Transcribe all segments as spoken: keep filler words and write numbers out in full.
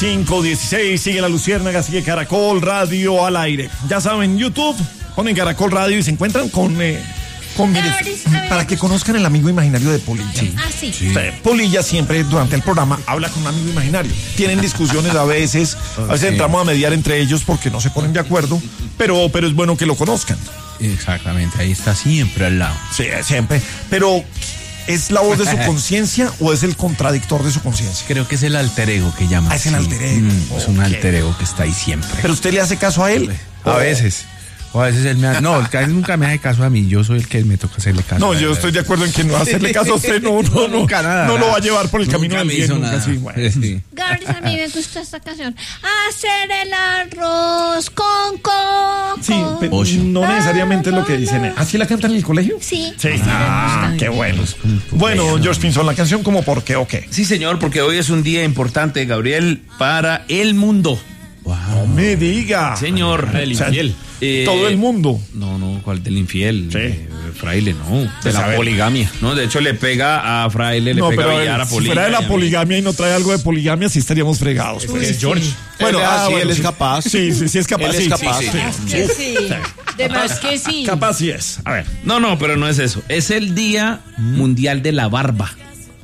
cinco dieciséis, sigue La Luciérnaga, sigue Caracol Radio al aire. Ya saben, YouTube, ponen Caracol Radio y se encuentran con... Eh, con mire, para que conozcan el amigo imaginario de Polilla. Sí. Ah, sí. Sí. Polilla siempre durante el programa habla con un amigo imaginario. Tienen discusiones a veces, okay. a veces entramos a mediar entre ellos porque no se ponen de acuerdo, pero, pero es bueno que lo conozcan. Exactamente, ahí está siempre al lado. Sí, siempre. Pero... ¿es la voz de su conciencia o es el contradictor de su conciencia? Creo que es el alter ego que llama. Ah, es el alter ego. Mm, okay. Es un alter ego que está ahí siempre. ¿Pero usted le hace caso a él? A veces. O a veces él me hace... No, él nunca me hace caso a mí. Yo soy el que me toca hacerle caso. No, yo estoy de acuerdo en que no hacerle caso a usted. No, no, no. Nunca nada. No lo va a llevar por el Nunca camino del bien. Nunca así. Bueno. Sí. Gabriel, a mí me gusta esta canción. Hacer el arroz con coco. Sí, pero no necesariamente es lo que dicen. ¿Así la cantan en el colegio? Sí. Sí. Ah, qué bueno. Bueno, George Pinzón, la canción como por qué o qué. Sí, señor, porque hoy es un día importante, Gabriel, para el mundo. Wow. No me diga. Señor. El infiel. O sea, eh, todo el mundo. No, no, ¿cuál del infiel? Sí. Eh, fraile, no. De pues la poligamia. No, de hecho le pega a Fraile, le no, pega pero, a Villar, a si fuera de la poligamia y no trae algo de poligamia, sí estaríamos fregados. Pues es George. Bueno, él, ah, sí, bueno, él sí. es capaz. Sí, sí, sí es capaz. Él sí, es capaz. Sí, sí, sí. Que sí. De más que sí. Capaz sí es. A ver. No, no, pero no es eso. Es el Día Mundial de la Barba.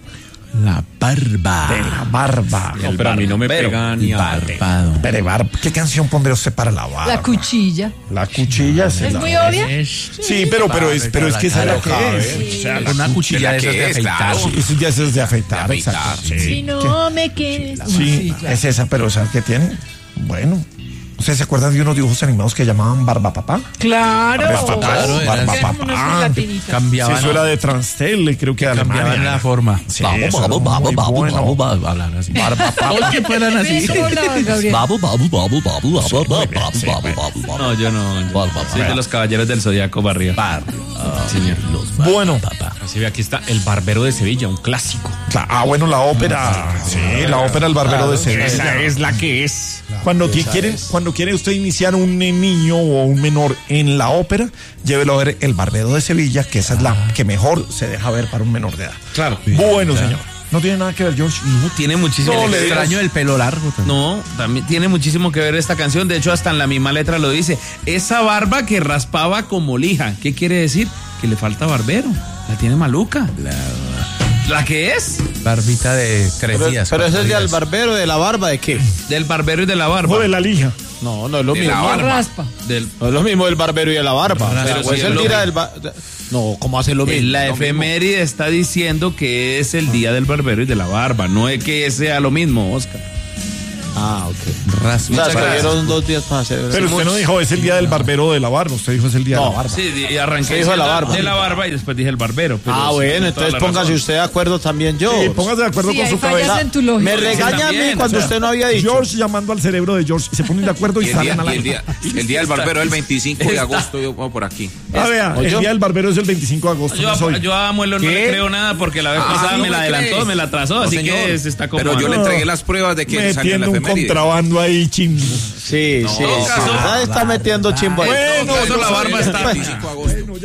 La barba. De la barba. No, pero a mí no me pega ni a barbado. Pero barba. ¿Qué canción pondría usted para la barba? La cuchilla. La cuchilla. ¿Es muy obvia? Sí, pero, pero es, pero es que esa es la que es. Sí. O sea, una cuchilla de esas de afeitar. Sí, eso ya es de afeitar. De afeitar. Exacto. Sí. Si no me quieres. Sí, es esa, pero ¿sabes qué tiene? Bueno. ¿Ustedes se acuerdan de unos dibujos animados que llamaban Barba Papá? Claro. Barba Claro, era Barba así. Papá. Cambiaban. Sí, eso era de Transtel, creo que de Alemania. Cambiaban la forma. Sí, eso era muy bueno. Hablar así. Barba Papá. Oye, fueran así. Eso hablaba Gabriel. Babu, babu, babu, babu, babu, babu, sí, babu, sí, babu, babu. No, yo no. Yo, Barba, soy de los caballeros del Zodiaco Barrio. Barrio. Señor. Los barba, Bueno. papá. Así ve, aquí está El Barbero de Sevilla, un clásico. Ah, bueno, la ópera. Sí, la ópera El Barbero de Sevilla. Esa es la que es. Cuando ti- quieren, cuando quiere usted iniciar un niño o un menor en la ópera, llévelo a ver El Barbero de Sevilla, que esa es la que mejor se deja ver para un menor de edad. Claro. Bueno, señor. No tiene nada que ver, George. No, tiene muchísimo No, que le ver. Extraño el pelo largo también. No, también tiene muchísimo que ver esta canción. De hecho, hasta en la misma letra lo dice. Esa barba que raspaba como lija. ¿Qué quiere decir? Que le falta barbero. La tiene maluca. La, ¿La que es? Barbita de tres Pero, días. pero ese cuatro es de al días. barbero, de la barba, ¿de qué? Del barbero y de la barba. O de la lija. No, no es lo De mismo. la No barba. raspa. Del, No es lo mismo del barbero y de la barba. Pero Pero sí es es el lo día mismo. del ba- No, ¿cómo hace lo Eh, mismo? la Lo mismo. efeméride está diciendo que es el día del barbero y de la barba. No es que sea lo mismo, Oscar. Ah, ok. Raspa. O sea, Muchas se gracias. dieron dos días para hacer. Pero usted no dijo es el día del barbero de la barba, usted dijo es el día No, de la barba. Sí, y arranqué Se dijo de la barba. de la barba y después dije el barbero. pero Ah, sí, bueno, tiene entonces toda la póngase razón. usted de acuerdo también yo. Sí, póngase de acuerdo Sí, con hay su fallas cabeza. en tu lógica. Me regaña a mí también, cuando o sea, usted no había dicho. George llamando al cerebro de George y se ponen de acuerdo y, Y el, día, salen a la y el, día, el día del barbero es el veinticinco de agosto, yo pongo por aquí. Ah, vea, el ¿Oyó? día del barbero es el veinticinco de agosto. Yo, no es hoy. yo a Muelo no ¿Qué? le creo nada porque la vez Ah, pasada ¿no me la me adelantó, crees? me la atrasó, No, así señor. que se está como. Pero yo le entregué las pruebas de que salió en la Metiendo un efeméride. contrabando ahí, chimbo. Sí, sí, sí. caso- Ya está metiendo chimbo ahí. Bueno, Por eso no la sabía. barba está el veinticinco de agosto.